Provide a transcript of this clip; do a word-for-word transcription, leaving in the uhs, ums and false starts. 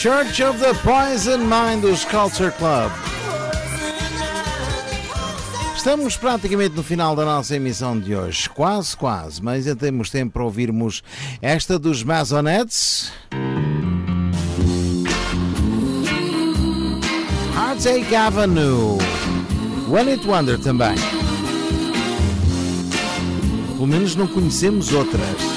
Church of the Poison Mind dos Culture Club. Estamos praticamente no final da nossa emissão de hoje. Quase, quase. Mas ainda temos tempo para ouvirmos esta dos Masonettes. Heartache Avenue. One It Wonder também. Pelo menos não conhecemos outras.